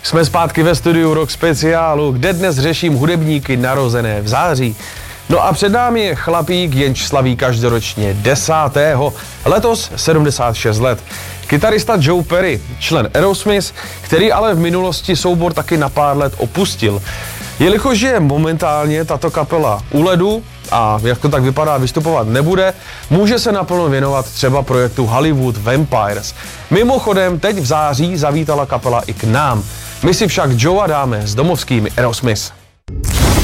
Jsme zpátky ve studiu Rock speciálu, kde dnes řeším hudebníky narozené v září. No a před námi je chlapík, jenž slaví každoročně 10. letos 76 let. Kytarista Joe Perry, člen Aerosmith, který ale v minulosti soubor taky na pár let opustil. Jelikož je momentálně tato kapela u ledu a jak to tak vypadá, vystupovat nebude, může se naplno věnovat třeba projektu Hollywood Vampires. Mimochodem, teď v září zavítala kapela i k nám. My si však Joea dáme s domovskými Aerosmith.